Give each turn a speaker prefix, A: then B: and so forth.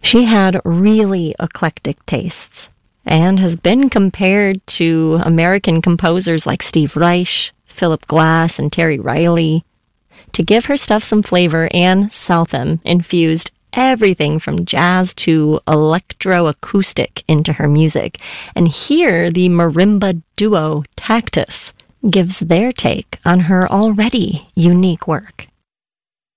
A: She had really eclectic tastes and has been compared to American composers like Steve Reich, Philip Glass, and Terry Riley. To give her stuff some flavor, Anne Southam infused everything from jazz to electroacoustic into her music. And here, the marimba duo Tactus gives their take on her already unique work.